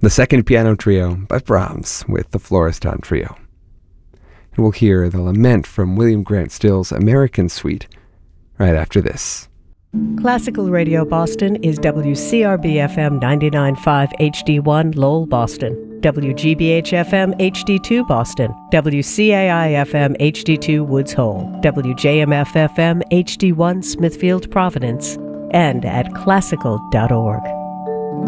the second piano trio by Brahms with the Florestan Trio. And we'll hear the lament from William Grant Still's American Suite right after this. Classical Radio Boston is WCRB-FM 99.5 HD1 Lowell, Boston, WGBH-FM HD2 Boston, WCAI-FM HD2 Woods Hole, WJMF-FM HD1 Smithfield, Providence, and at classical.org.